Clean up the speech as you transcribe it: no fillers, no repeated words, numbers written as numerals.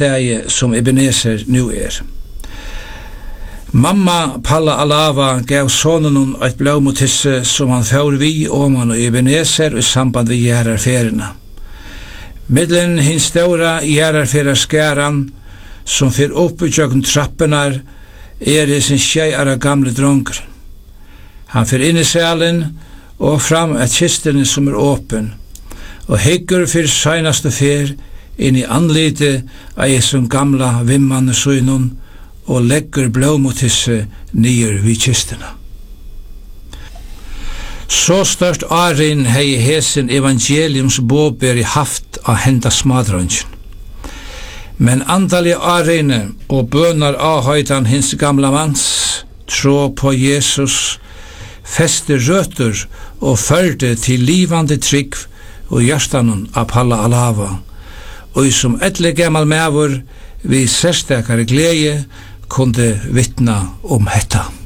stegi som Ebenezer nu Mamma Palla Alava gav sonen et blåmotisse som han får vi Åman og Ebenezer i samband med gjerarferierna. Middelen hins stora gjerarferierskæran som fyr opp i jøkken trappenar i sin tjejara gamle dronker. Han fyr inn i salen og fram et kistene som åpen og heggur fyr seinaste fyr inn i anlite av Jesum gamla vimmane søgnon og legger blåmotisse nyer vid kistene. Så størst Arin hei hesen evangeliums båber haft av henda smadrønsjen. Men andalige Arine og bønar avhøytan hins gamla mans, trå på Jesus, feste røter og førde til livande trygg og hjertanon av Palla Alava, og som etle gammal mævur vi sérstakare glede kunde vittna hetta.